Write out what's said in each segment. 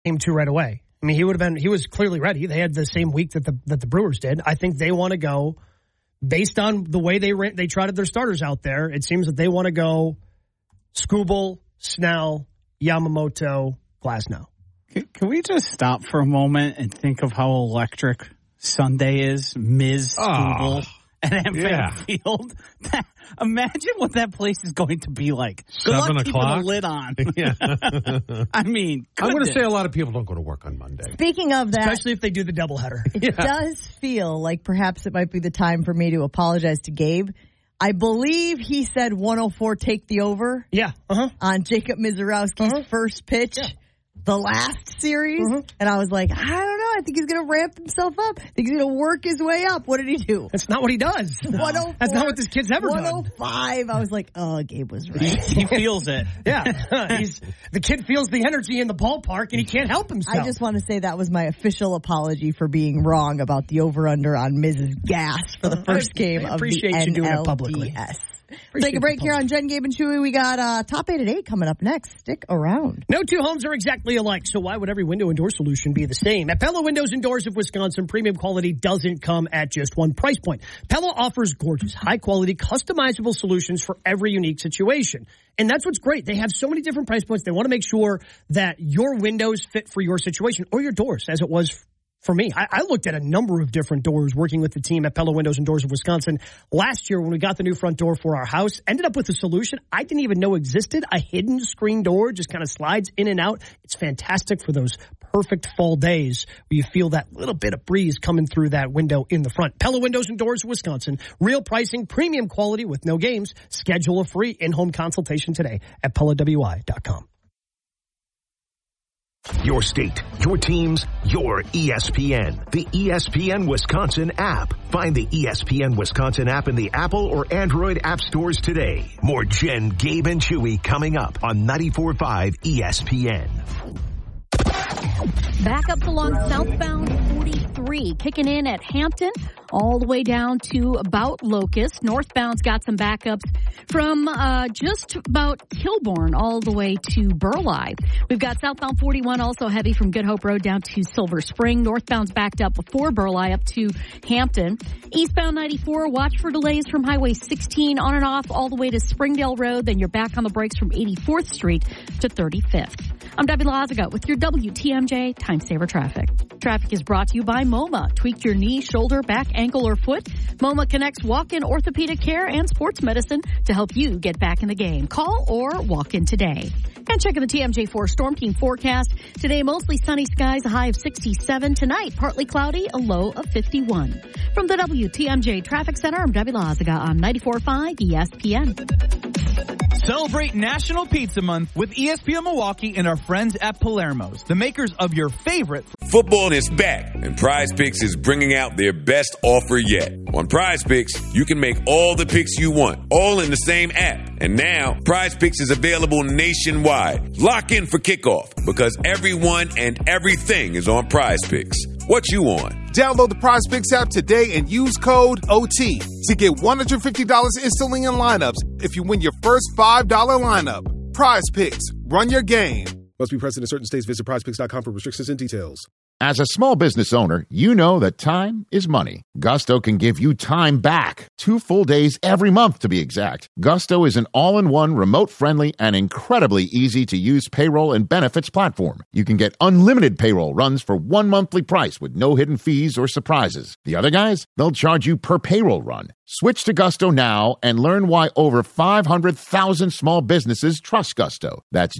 Game 2 right away. I mean, he was clearly ready. They had the same week that the Brewers did. I think they want to go based on the way they trotted their starters out there. It seems that they want to go Skubal, Snell, Yamamoto, Glasnow. Can we just stop for a moment and think of how electric Sunday is? Ms. Skubal and Empire Field. Imagine what that place is going to be like. Good 7 luck keeping o'clock? the lid on. Yeah. I mean, I'm going to say a lot of people don't go to work on Monday. Speaking of that, Especially if they do the doubleheader. it does feel like perhaps it might be the time for me to apologize to Gabe. I believe he said 104 take the over. Yeah. On Jacob Mizorowski's first pitch. Yeah. The last series, and I was like, I don't know. I think he's going to ramp himself up. I think he's going to work his way up. What did he do? That's not what he does. 104. That's not what this kid's ever done. 105. I was like, oh, Gabe was right. he feels it. Yeah. The kid feels the energy in the ballpark, and he can't help himself. I just want to say that was my official apology for being wrong about the over-under on Mrs. Gas for the first game of the appreciate you doing it publicly. NLDS. Take a break here on Jen, Gabe, and Chewy. We got Top 8 at 8 coming up next. Stick around. No two homes are exactly alike, so why would every window and door solution be the same? At Pella Windows and Doors of Wisconsin, premium quality doesn't come at just one price point. Pella offers gorgeous, high-quality, customizable solutions for every unique situation. And that's what's great. They have so many different price points. They want to make sure that your windows fit for your situation, or your doors, as it was for me. I looked at a number of different doors working with the team at Pella Windows and Doors of Wisconsin last year when we got the new front door for our house. Ended up with a solution I didn't even know existed. A hidden screen door just kind of slides in and out. It's fantastic for those perfect fall days where you feel that little bit of breeze coming through that window in the front. Pella Windows and Doors of Wisconsin. Real pricing, premium quality with no games. Schedule a free in-home consultation today at PellaWI.com. Your state, your teams, your ESPN. The ESPN Wisconsin app. Find the ESPN Wisconsin app in the Apple or Android app stores today. More Jen, Gabe, and Chewy coming up on 94.5 ESPN. Back up along southbound 43, kicking in at Hampton, all the way down to about Locust. Northbound's got some backups from just about Kilbourne all the way to Burleigh. We've got southbound 41 also heavy from Good Hope Road down to Silver Spring. Northbound's backed up before Burleigh up to Hampton. Eastbound 94, watch for delays from Highway 16 on and off all the way to Springdale Road. Then you're back on the brakes from 84th Street to 35th. I'm Debbie Lazaga with your WTMJ Time Saver Traffic. Traffic is brought to you by MoMA. Tweak your knee, shoulder, back, ankle, or foot. MoMA connects walk-in orthopedic care and sports medicine to help you get back in the game. Call or walk in today. And checking the TMJ4 Storm Team forecast. Today, mostly sunny skies, a high of 67. Tonight, partly cloudy, a low of 51. From the WTMJ Traffic Center, I'm Debbie Lazaga on 94.5 ESPN. Celebrate National Pizza Month with ESPN Milwaukee and our friends at Palermo's, the makers of your favorite. Football is back, and Prize Picks is bringing out their best offer yet. On Prize Picks, you can make all the picks you want, all in the same app. And now, Prize Picks is available nationwide. Lock in for kickoff, because everyone and everything is on Prize Picks. What you on? Download the Prize Picks app today and use code OT to get $150 instantly in lineups if you win your first $5 lineup. Prize Picks. Run your game. Must be present in certain states. Visit prizepicks.com for restrictions and details. As a small business owner, you know that time is money. Gusto can give you time back. 2 full days every month, to be exact. Gusto is an all-in-one, remote-friendly, and incredibly easy-to-use payroll and benefits platform. You can get unlimited payroll runs for one monthly price with no hidden fees or surprises. The other guys, they'll charge you per payroll run. Switch to Gusto now and learn why over 500,000 small businesses trust Gusto. That's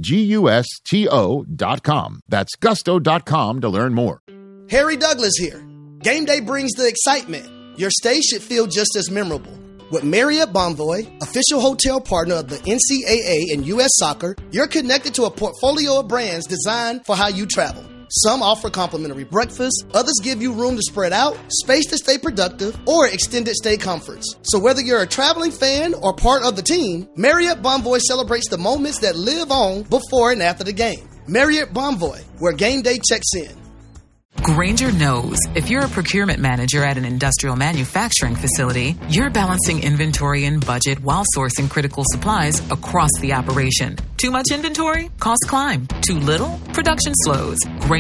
GUSTO.com. That's gusto.com to learn more. Harry Douglas here. Game day brings the excitement. Your stay should feel just as memorable. With Marriott Bonvoy, official hotel partner of the NCAA and U.S. Soccer, you're connected to a portfolio of brands designed for how you travel. Some offer complimentary breakfast, others give you room to spread out, space to stay productive, or extended stay comforts. So whether you're a traveling fan or part of the team, Marriott Bonvoy celebrates the moments that live on before and after the game. Marriott Bonvoy, where game day checks in. Grainger knows if you're a procurement manager at an industrial manufacturing facility, you're balancing inventory and budget while sourcing critical supplies across the operation. Too much inventory? Costs climb. Too little? Production slows. Grainger